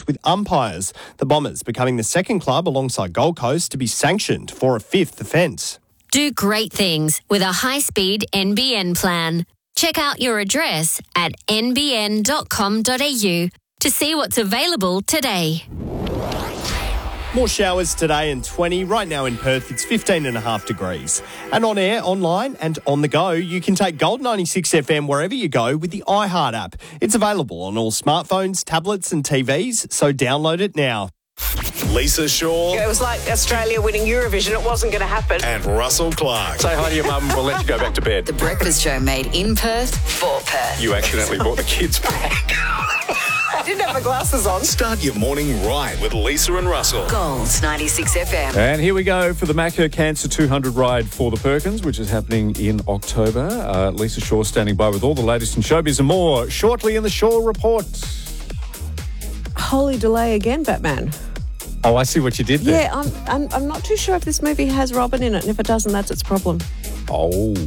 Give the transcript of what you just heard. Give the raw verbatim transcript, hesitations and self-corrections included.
conflict with umpires. The Bombers becoming the second club alongside Gold Coast to be sanctioned for a fifth offence. Do great things with a high-speed N B N plan. Check out your address at n b n dot com dot a u to see what's available today. More showers today and twenty. Right now in Perth, it's fifteen and a half degrees. And on air, online and on the go, you can take Gold ninety-six F M wherever you go with the iHeart app. It's available on all smartphones, tablets and T Vs, so download it now. Lisa Shaw. It was like Australia winning Eurovision. It wasn't going to happen. And Russell Clark. Say hi to your mum. We'll let you go back to bed. The Breakfast Show made in Perth for Perth. You accidentally brought the kids back. I didn't have my glasses on. Start your morning right with Lisa and Russell. Gold's ninety-six F M. And here we go for the Macca Cancer two hundred ride for the Perkins, which is happening in October. Uh, Lisa Shaw standing by with all the latest in showbiz and more shortly in the Shaw Report. Holy delay again, Batman. Oh, I see what you did there. Yeah, I'm, I'm, I'm not too sure if this movie has Robin in it, and if it doesn't, that's its problem. Oh.